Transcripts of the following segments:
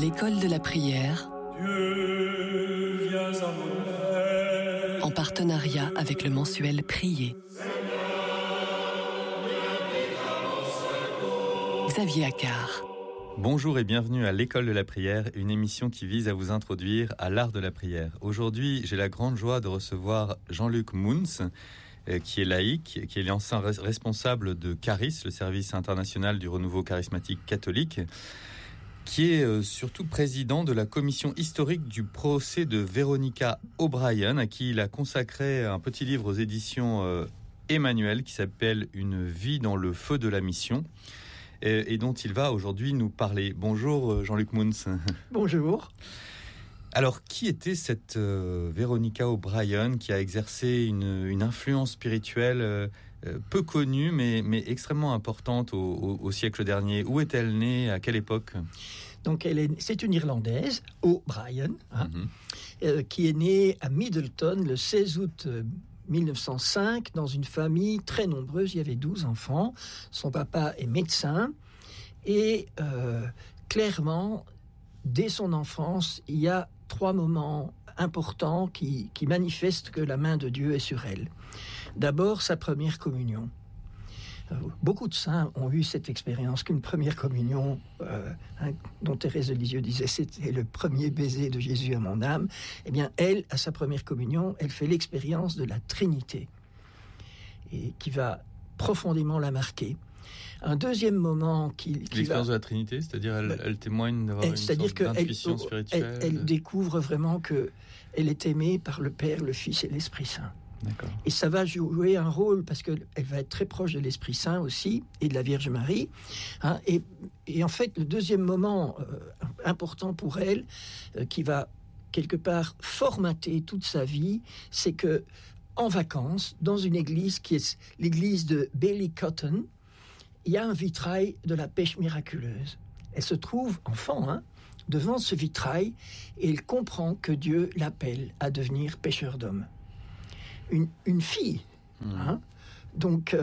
l'école de la prière, Dieu, viens à mon aide. en partenariat avec le mensuel Prier. Xavier Accard. Bonjour et bienvenue à l'école de la prière, une émission qui vise à vous introduire à l'art de la prière. Aujourd'hui, j'ai la grande joie de recevoir Jean-Luc Mouns, qui est laïc, qui est l'ancien responsable de CARIS, le service international du renouveau charismatique catholique, qui est surtout président de la commission historique du procès de Veronica O'Brien, à qui il a consacré un petit livre aux éditions Emmanuel qui s'appelle « Une vie dans le feu de la mission ». Et dont il va aujourd'hui nous parler. Bonjour Jean-Luc Mouns. Bonjour. Alors, qui était cette Veronica O'Brien qui a exercé une influence spirituelle peu connue, mais extrêmement importante au siècle dernier? Où est-elle née? À quelle époque? Donc, c'est une Irlandaise, O'Brien, qui est née à Middleton le 16 août 1905, dans une famille très nombreuse. Il y avait 12 enfants. Son papa est médecin. Et clairement, dès son enfance, il y a 3 moments importants qui manifestent que la main de Dieu est sur elle. D'abord, sa première communion. Beaucoup de saints ont eu cette expérience qu'une première communion, dont Thérèse de Lisieux disait c'était le premier baiser de Jésus à mon âme. Eh bien, elle, à sa première communion, elle fait l'expérience de la Trinité et qui va profondément la marquer. Un deuxième moment l'expérience de la Trinité, c'est-à-dire elle témoigne d'avoir une sorte d'intuition spirituelle. Elle découvre vraiment que elle est aimée par le Père, le Fils et l'Esprit Saint. D'accord. Et ça va jouer un rôle parce qu'elle va être très proche de l'Esprit Saint aussi et de la Vierge Marie. Et en fait, le deuxième moment important pour elle, qui va quelque part formater toute sa vie, c'est que en vacances, dans une église qui est l'église de Ballycotton, il y a un vitrail de la pêche miraculeuse. Elle se trouve enfant, devant ce vitrail, et elle comprend que Dieu l'appelle à devenir pêcheur d'hommes. Une fille, donc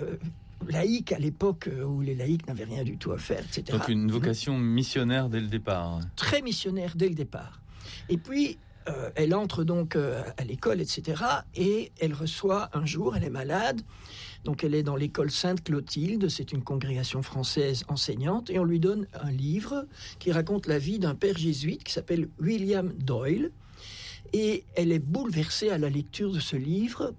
laïque à l'époque où les laïcs n'avaient rien du tout à faire, etc. Donc une vocation missionnaire dès le départ. Très missionnaire dès le départ. Et puis, elle entre donc à l'école, etc. Et elle reçoit un jour, elle est malade, donc elle est dans l'école Sainte-Clotilde, c'est une congrégation française enseignante, et on lui donne un livre qui raconte la vie d'un père jésuite qui s'appelle William Doyle. Et elle est bouleversée à la lecture de ce livre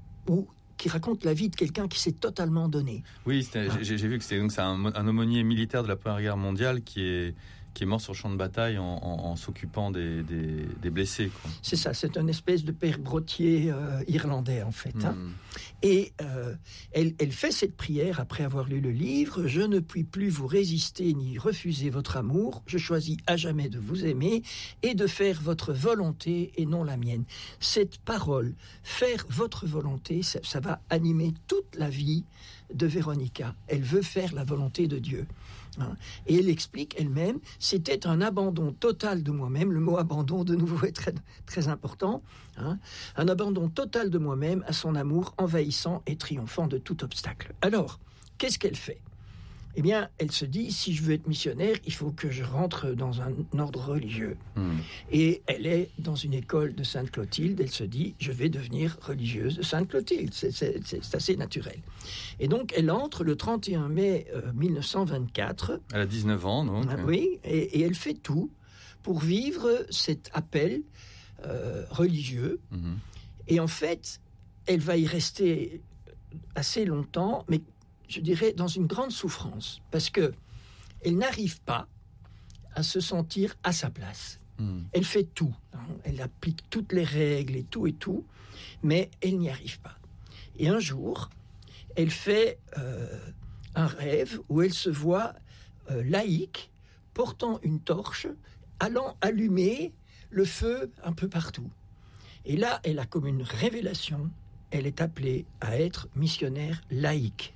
qui raconte la vie de quelqu'un qui s'est totalement donné. Oui, j'ai vu que c'est un aumônier militaire de la Première Guerre mondiale qui est mort sur le champ de bataille en s'occupant des blessés, quoi. C'est ça, c'est une espèce de père brotier irlandais en fait. Et elle fait cette prière après avoir lu le livre. « Je ne puis plus vous résister ni refuser votre amour. Je choisis à jamais de vous aimer et de faire votre volonté et non la mienne. » Cette parole, faire votre volonté, ça va animer toute la vie de Véronica. Elle veut faire la volonté de Dieu. Et elle explique elle-même, c'était un abandon total de moi-même. Le mot abandon, de nouveau, est très, très important. Un abandon total de moi-même à son amour envahissant et triomphant de tout obstacle. Alors, qu'est-ce qu'elle fait ? Eh bien, elle se dit, si je veux être missionnaire, il faut que je rentre dans un ordre religieux. Et elle est dans une école de Sainte-Clotilde. Elle se dit, je vais devenir religieuse de Sainte-Clotilde. C'est assez naturel. Et donc, elle entre le 31 mai 1924. Elle a 19 ans, donc. Oui, et elle fait tout pour vivre cet appel religieux. Et en fait, elle va y rester assez longtemps, mais je dirais, dans une grande souffrance, parce que elle n'arrive pas à se sentir à sa place. Elle fait tout, elle applique toutes les règles et tout, mais elle n'y arrive pas. Et un jour, elle fait un rêve où elle se voit laïque, portant une torche, allant allumer le feu un peu partout. Et là, elle a comme une révélation, elle est appelée à être missionnaire laïque.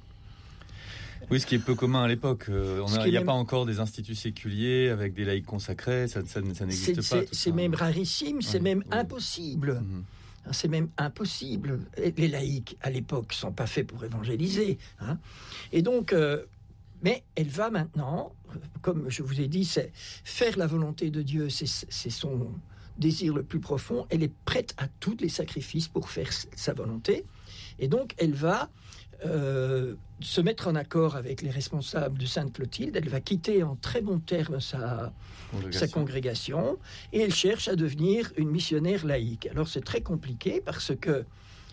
Oui, ce qui est peu commun à l'époque. Il n'y a pas encore des instituts séculiers avec des laïcs consacrés, ça n'existe pas. C'est même rarissime, c'est même impossible. C'est même impossible. Les laïcs, à l'époque, ne sont pas faits pour évangéliser. Et donc, Mais elle va maintenant, comme je vous ai dit, c'est faire la volonté de Dieu, c'est son désir le plus profond. Elle est prête à tous les sacrifices pour faire sa volonté. Et donc, elle va se mettre en accord avec les responsables de Sainte-Clotilde. Elle va quitter en très bons termes sa congrégation et elle cherche à devenir une missionnaire laïque. Alors, c'est très compliqué parce que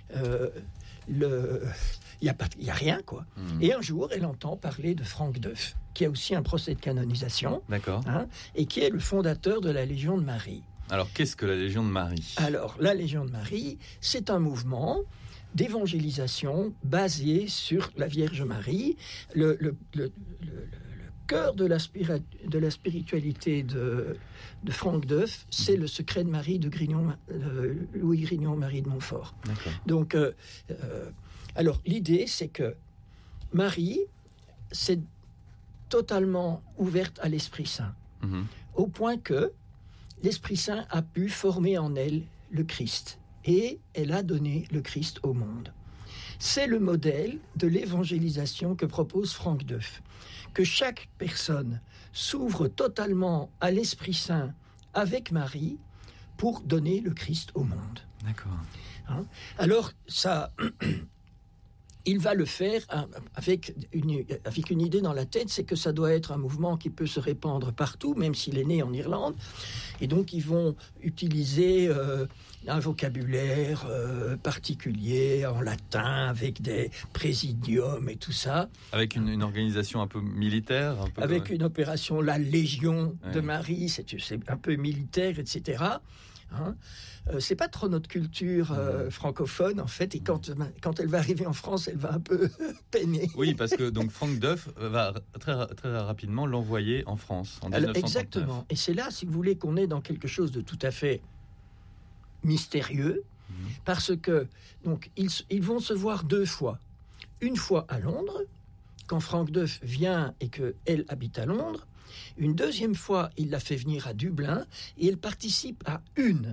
il n'y a rien, quoi. Et un jour, elle entend parler de Franck Deuf, qui a aussi un procès de canonisation, et qui est le fondateur de la Légion de Marie. Alors, qu'est-ce que la Légion de Marie ? Alors, la Légion de Marie, c'est un mouvement d'évangélisation basé sur la Vierge Marie. Le cœur de la spiritualité de Franck Deuf, c'est le secret de Marie de Louis Grignon-Marie de Montfort. D'accord. Donc, alors, l'idée, c'est que Marie, c'est totalement ouverte à l'Esprit Saint, au point que l'Esprit Saint a pu former en elle le Christ, et elle a donné le Christ au monde. C'est le modèle de l'évangélisation que propose Franck Deuf, que chaque personne s'ouvre totalement à l'Esprit Saint avec Marie pour donner le Christ au monde. D'accord. Alors, ça... Il va le faire avec une idée dans la tête, c'est que ça doit être un mouvement qui peut se répandre partout, même s'il est né en Irlande. Et donc, ils vont utiliser un vocabulaire particulier, en latin, avec des présidiums et tout ça. Avec une organisation un peu militaire avec une opération, la Légion de Marie, c'est un peu militaire, etc. C'est pas trop notre culture francophone, en fait, et quand elle va arriver en France, elle va un peu peiner. Oui, parce que donc Franck Deuf va très rapidement l'envoyer en France, en 1939. Exactement, et c'est là, si vous voulez, qu'on est dans quelque chose de tout à fait mystérieux, parce que donc ils vont se voir 2 fois. Une fois à Londres, quand Franck Deuf vient et qu'elle habite à Londres. Une deuxième fois, il la fait venir à Dublin et elle participe à une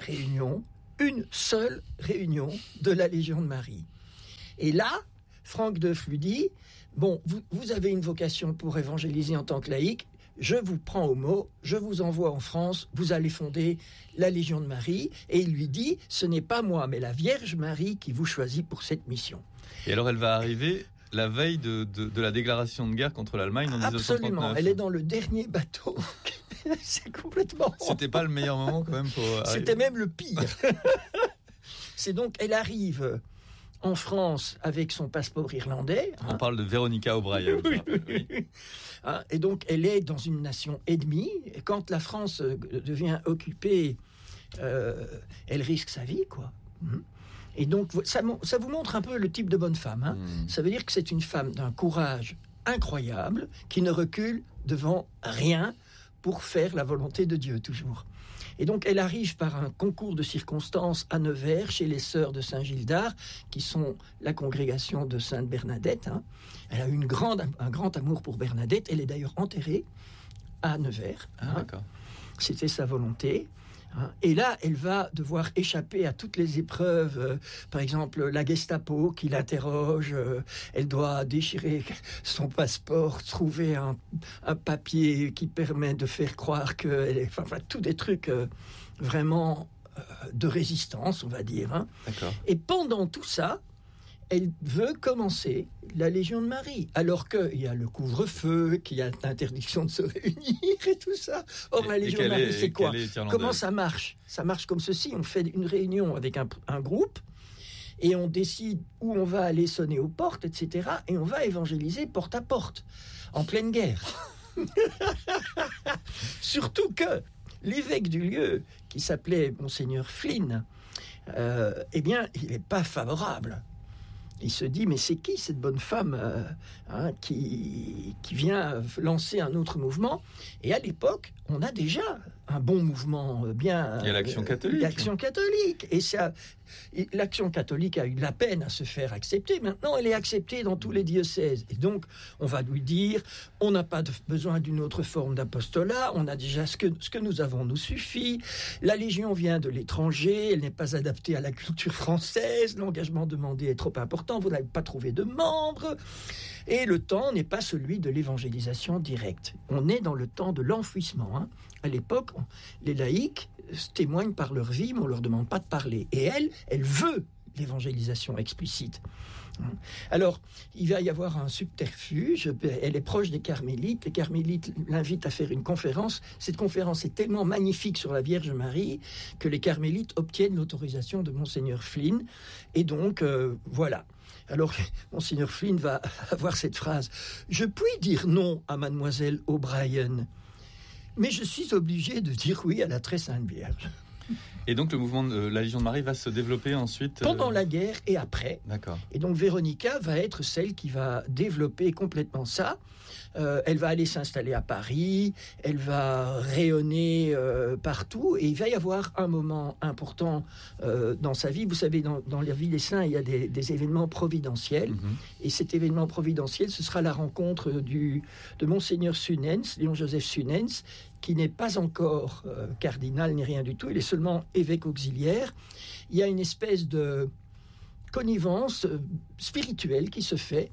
seule réunion de la Légion de Marie. Et là, Franck Deuf lui dit, bon, vous avez une vocation pour évangéliser en tant que laïque, je vous prends au mot, je vous envoie en France, vous allez fonder la Légion de Marie. Et il lui dit, ce n'est pas moi, mais la Vierge Marie qui vous choisit pour cette mission. Et alors elle va arriver la veille de la déclaration de guerre contre l'Allemagne en 1939. Absolument, elle est dans le dernier bateau. C'est complètement... C'était pas le meilleur moment quand même pour... C'était même le pire. C'est donc, elle arrive en France avec son passeport irlandais. On parle de Véronica O'Brien. Oui. Et donc, elle est dans une nation ennemie. Et quand la France devient occupée, elle risque sa vie, quoi. Et donc, ça vous montre un peu le type de bonne femme. Ça veut dire que c'est une femme d'un courage incroyable, qui ne recule devant rien pour faire la volonté de Dieu, toujours. Et donc, elle arrive par un concours de circonstances à Nevers, chez les sœurs de Saint-Gildard, qui sont la congrégation de Sainte Bernadette. Elle a eu un grand amour pour Bernadette. Elle est d'ailleurs enterrée à Nevers. D'accord. C'était sa volonté. Et là, elle va devoir échapper à toutes les épreuves. Par exemple, la Gestapo qui l'interroge. Elle doit déchirer son passeport, trouver un papier qui permet de faire croire qu'elle est... Enfin, tous des trucs vraiment de résistance, on va dire. D'accord. Et pendant tout ça, elle veut commencer la Légion de Marie, alors qu'il y a le couvre-feu, qu'il y a l'interdiction de se réunir et tout ça. Or, la Légion de Marie, c'est quoi ? Comment ça marche ? Ça marche comme ceci, on fait une réunion avec un groupe, et on décide où on va aller sonner aux portes, etc., et on va évangéliser porte à porte, en pleine guerre. Surtout que l'évêque du lieu, qui s'appelait Monseigneur Flynn, eh bien, il n'est pas favorable. Il se dit, mais c'est qui cette bonne femme qui vient lancer un autre mouvement ? Et à l'époque, on a déjà un bon mouvement bien... Il y a l'Action catholique. L'Action catholique. Et l'Action catholique a eu de la peine à se faire accepter. Maintenant, elle est acceptée dans tous les diocèses. Et donc, on va lui dire, on n'a pas besoin d'une autre forme d'apostolat. On a déjà ce que nous avons nous suffit. La Légion vient de l'étranger. Elle n'est pas adaptée à la culture française. L'engagement demandé est trop important. l'instant, vous n'avez pas trouvé de membres. Et le temps n'est pas celui de l'évangélisation directe. On est dans le temps de l'enfouissement. Hein. À l'époque, les laïcs témoignent par leur vie, mais on ne leur demande pas de parler. Et elle veut l'évangélisation explicite. Alors, il va y avoir un subterfuge. Elle est proche des carmélites. Les carmélites l'invitent à faire une conférence. Cette conférence est tellement magnifique sur la Vierge Marie que les carmélites obtiennent l'autorisation de Monseigneur Flynn. Et donc, voilà. Alors, Monseigneur Flynn va avoir cette phrase. « Je puis dire non à Mademoiselle O'Brien, mais je suis obligé de dire oui à la très sainte Vierge. » Et donc le mouvement de la Légion de Marie va se développer ensuite pendant la guerre et après. D'accord. Et donc Véronica va être celle qui va développer complètement ça. Elle va aller s'installer à Paris, elle va rayonner partout, et il va y avoir un moment important dans sa vie. Vous savez, dans la vie des saints, il y a des événements providentiels, et cet événement providentiel, ce sera la rencontre de Monseigneur Sunens, Léon-Joseph Sunens, qui n'est pas encore cardinal ni rien du tout, il est seulement évêque auxiliaire. Il y a une espèce de connivence spirituelle qui se fait,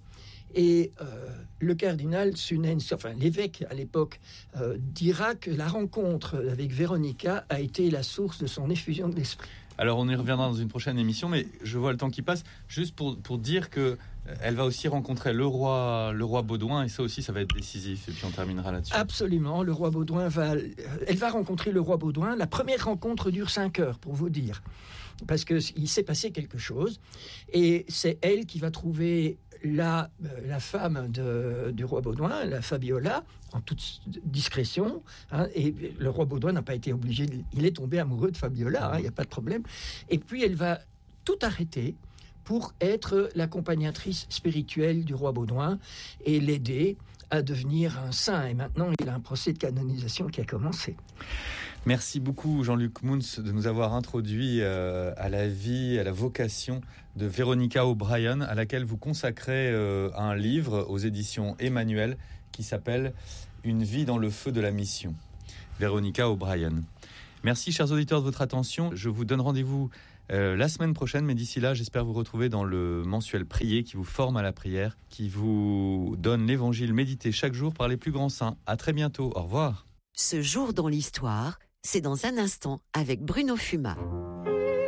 et le cardinal Sunens, enfin l'évêque à l'époque, dira que la rencontre avec Véronica a été la source de son effusion de l'esprit. Alors on y reviendra dans une prochaine émission, mais je vois le temps qui passe, juste pour dire que elle va aussi rencontrer le roi Baudouin, et ça aussi, ça va être décisif. Et puis on terminera là-dessus. Absolument, le roi Baudouin elle va rencontrer le roi Baudouin. La première rencontre dure 5 heures, pour vous dire, parce qu'il s'est passé quelque chose, et c'est elle qui va trouver la femme du roi Baudouin, la Fabiola, en toute discrétion, hein, et le roi Baudouin n'a pas été obligé, il est tombé amoureux de Fabiola, il n'y a pas de problème. Et puis elle va tout arrêter pour être l'accompagnatrice spirituelle du roi Baudouin et l'aider à devenir un saint. Et maintenant, il a un procès de canonisation qui a commencé. Merci beaucoup Jean-Luc Mouns de nous avoir introduit à la vie, à la vocation de Véronica O'Brien, à laquelle vous consacrez un livre aux éditions Emmanuel qui s'appelle « Une vie dans le feu de la mission ». Véronica O'Brien. Merci chers auditeurs de votre attention. Je vous donne rendez-vous la semaine prochaine, mais d'ici là, j'espère vous retrouver dans le mensuel Prier qui vous forme à la prière, qui vous donne l'évangile médité chaque jour par les plus grands saints. À très bientôt. Au revoir. Ce jour dans l'histoire, c'est dans un instant avec Bruno Fuma.